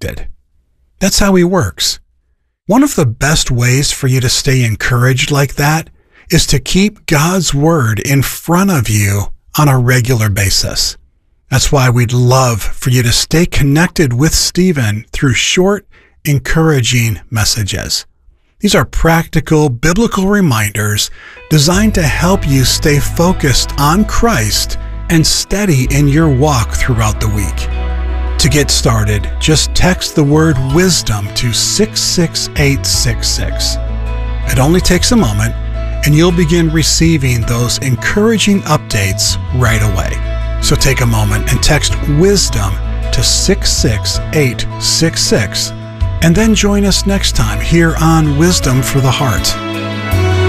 connected. That's how He works. One of the best ways for you to stay encouraged like that is to keep God's Word in front of you on a regular basis. That's why we'd love for you to stay connected with Stephen through short, encouraging messages. These are practical, biblical reminders designed to help you stay focused on Christ and steady in your walk throughout the week. To get started, just text the word WISDOM to 66866. It only takes a moment, and you'll begin receiving those encouraging updates right away. So take a moment and text WISDOM to 66866, and then join us next time here on Wisdom for the Heart.